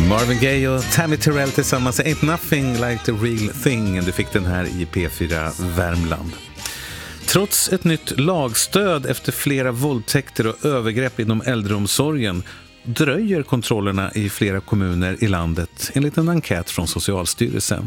Marvin Gaye och Tammy Terrell tillsammans, Ain't Nothing Like the Real Thing. Du fick den här i P4 Värmland. Trots ett nytt lagstöd efter flera våldtäkter och övergrepp inom äldreomsorgen dröjer kontrollerna i flera kommuner i landet enligt en enkät från Socialstyrelsen.